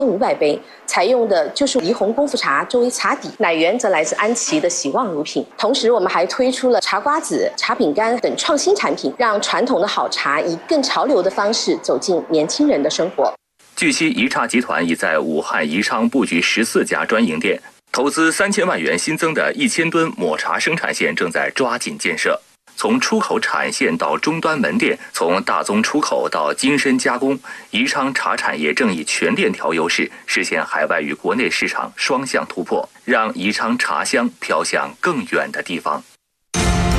500杯，采用的就是怡红功夫茶作为茶底，奶源则来自安琪的喜旺乳品。同时，我们还推出了茶瓜子、茶饼干等创新产品，让传统的好茶以更潮流的方式走进年轻人的生活。 据悉，宜茶集团已在武汉宜昌布局14家专营店，投资3000万元新增的1000吨抹茶生产线正在抓紧建设。从出口产线到终端门店，从大宗出口到精深加工，宜昌茶产业正以全链条优势实现海外与国内市场双向突破，让宜昌茶香飘向更远的地方。